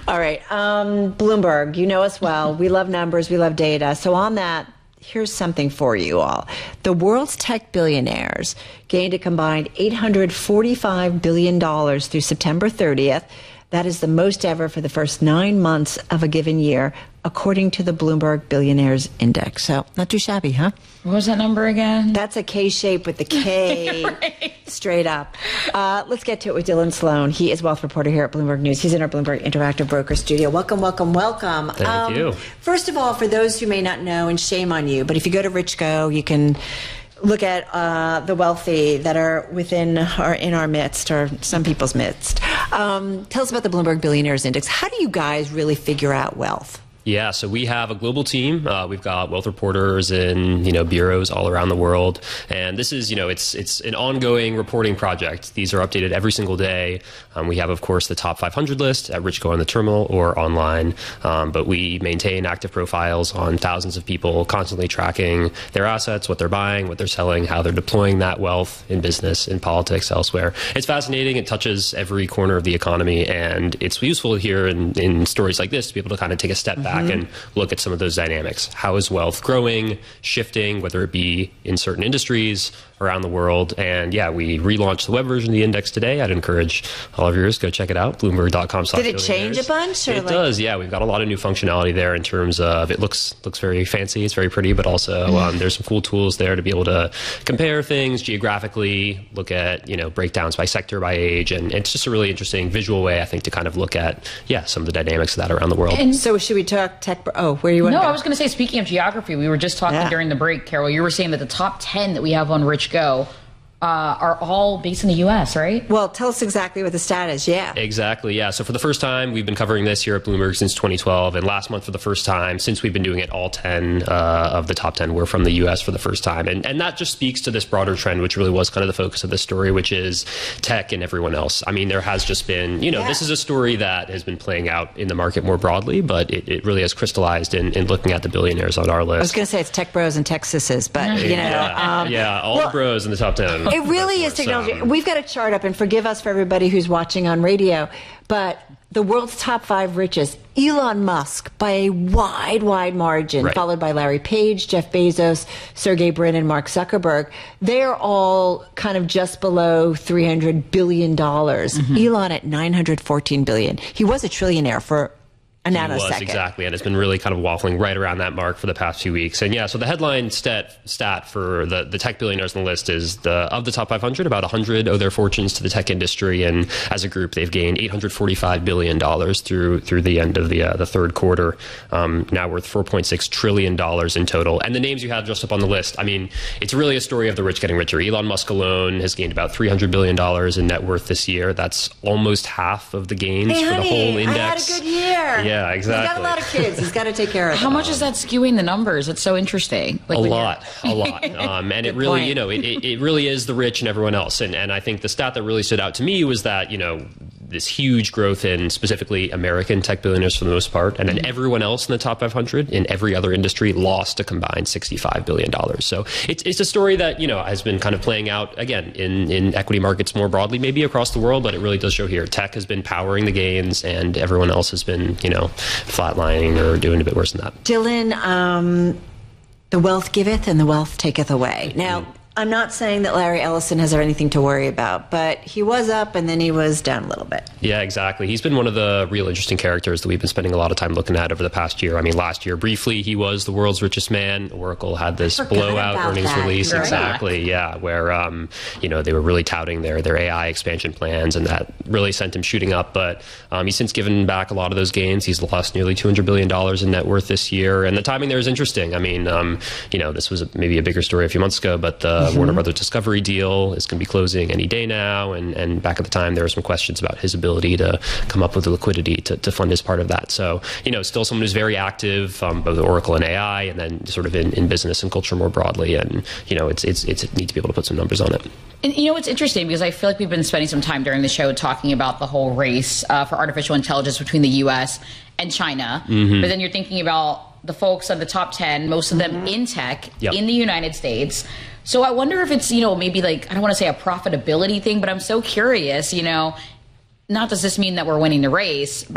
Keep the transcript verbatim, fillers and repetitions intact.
All right. Um, Bloomberg, you know us well. We love numbers. We love data. So on that, here's something for you all. The world's tech billionaires gained a combined eight hundred forty-five billion dollars through September thirtieth. That is the most ever for the first nine months of a given year, according to the Bloomberg Billionaires Index. So not too shabby, huh? What was that number again? That's a K shape with the K right. straight up. Uh, let's get to it with Dylan Sloan. He is wealth reporter here at Bloomberg News. He's in our Bloomberg Interactive Broker studio. Welcome, welcome, welcome. Thank um, you. First of all, for those who may not know, and shame on you, but if you go to RichGo, you can look at uh, the wealthy that are within or in our midst, or some people's midst. Um, tell us about the Bloomberg Billionaires Index. How do you guys really figure out wealth? Yeah, so we have a global team. Uh, we've got wealth reporters in, you know, bureaus all around the world. And this is, you know, it's it's an ongoing reporting project. These are updated every single day. Um, we have, of course, the top five hundred list at RichGo on the terminal or online. Um, but we maintain active profiles on thousands of people, constantly tracking their assets, what they're buying, what they're selling, how they're deploying that wealth in business, in politics, elsewhere. It's fascinating. It touches every corner of the economy. And it's useful here in, in stories like this to be able to kind of take a step back and look at some of those dynamics. How is wealth growing, shifting, whether it be in certain industries around the world? And yeah, we relaunched the web version of the index today. I'd encourage all of yours to go check it out. Bloomberg dot com. Did it change a bunch? Or it like... does. Yeah, we've got a lot of new functionality there in terms of it looks looks very fancy. It's very pretty, but also um, there's some cool tools there to be able to compare things geographically, look at, you know, breakdowns by sector, by age, and it's just a really interesting visual way, I think, to kind of look at yeah some of the dynamics of that around the world. And so should we talk tech? Oh, where you want No, to go? I was going to say, speaking of geography, we were just talking Yeah. during the break, Carol. You were saying that the top ten that we have on RichGo uh, are all based in the U S, right? Well, tell us exactly what the stat is. Yeah. Exactly. Yeah. So for the first time, we've been covering this here at Bloomberg since twenty twelve. And last month, for the first time, since we've been doing it, all ten uh, of the top ten were from the U S for the first time. And, and that just speaks to this broader trend, which really was kind of the focus of this story, which is tech and everyone else. I mean, there has just been, you know, Yeah. this is a story that has been playing out in the market more broadly, but it, it really has crystallized in, in looking at the billionaires on our list. I was going to say it's tech bros and Texases, but, you know. Yeah, Um, yeah all well, the bros in the top ten. It really is technology. Um, We've got a chart up, and forgive us for everybody who's watching on radio, but the world's top five richest, Elon Musk by a wide, wide margin, Right. followed by Larry Page, Jeff Bezos, Sergey Brin, and Mark Zuckerberg. They're all kind of just below three hundred billion dollars. Mm-hmm. Elon at nine hundred fourteen billion dollars. He was a trillionaire for a He nanosecond. was, exactly, and it's been really kind of waffling right around that mark for the past few weeks. And yeah, so the headline stat stat for the, the tech billionaires on the list is the of the top five hundred, about one hundred owe their fortunes to the tech industry, and as a group, they've gained eight hundred forty-five billion dollars through through the end of the uh, the third quarter, um, now worth four point six trillion dollars in total. And the names you have just up on the list, I mean, it's really a story of the rich getting richer. Elon Musk alone has gained about three hundred billion dollars in net worth this year. That's almost half of the gains Hey, for honey, the whole index. I had a good year. Yeah, exactly. He's got a lot of kids. He's got to take care of them. How much is that skewing the numbers? It's so interesting. Like a when lot, a lot. Um, and it really, point. you know, it, it, it really is the rich and everyone else. And, and I think the stat that really stood out to me was that, you know, this huge growth in specifically American tech billionaires for the most part, and then everyone else in the top five hundred in every other industry lost a combined sixty-five billion dollars. So it's, it's a story that, you know, has been kind of playing out, again, in, in equity markets more broadly, maybe across the world, but it really does show here. Tech has been powering the gains and everyone else has been, you know, flatlining or doing a bit worse than that. Dylan, um, the wealth giveth and the wealth taketh away. Now, I'm not saying that Larry Ellison has anything to worry about, but he was up and then he was down a little bit. Yeah, exactly. He's been one of the real interesting characters that we've been spending a lot of time looking at over the past year. I mean, last year, briefly, he was the world's richest man. Oracle had this blowout earnings that. release. Right. Exactly, yeah, where, um, you know, they were really touting their, their A I expansion plans, and that really sent him shooting up. But um, he's since given back a lot of those gains. He's lost nearly two hundred billion dollars in net worth this year. And the timing there is interesting. I mean, um, you know, this was a, maybe a bigger story a few months ago, but the mm-hmm. Warner Brothers Discovery deal is going to be closing any day now, and, and back at the time there were some questions about his ability to come up with the liquidity to, to fund his part of that. So, you know, still someone who's very active, um, both Oracle and A I, and then sort of in, in business and culture more broadly, and, you know, it's, it's, it's neat to be able to put some numbers on it. And you know, it's interesting because I feel like we've been spending some time during the show talking about the whole race uh, for artificial intelligence between the U S and China, mm-hmm. but then you're thinking about the folks on the top ten, most of them mm-hmm. in tech, yep. in the United States. So I wonder if it's, you know, maybe like, I don't want to say a profitability thing, but I'm so curious, you know, not does this mean that we're winning the race,